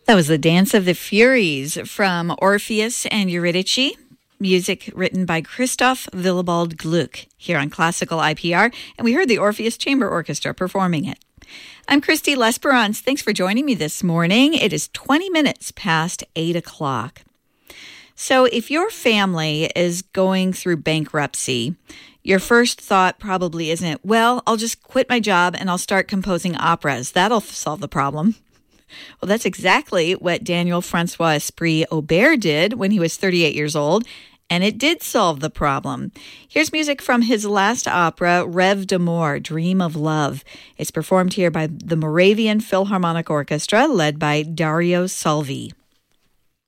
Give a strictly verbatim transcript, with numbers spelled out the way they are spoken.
That was the Dance of the Furies from Orpheus and Eurydice, music written by Christoph Willibald Gluck here on Classical I P R, and we heard the Orpheus Chamber Orchestra performing it. I'm Christy Lesperance. Thanks for joining me this morning. It is twenty minutes past eight o'clock. So if your family is going through bankruptcy, your first thought probably isn't, well, I'll just quit my job and I'll start composing operas. That'll solve the problem. Well, that's exactly what Daniel Francois Esprit Aubert did when he was thirty-eight years old, and it did solve the problem. Here's music from his last opera, Rêve d'amour, Dream of Love. It's performed here by the Moravian Philharmonic Orchestra, led by Dario Salvi.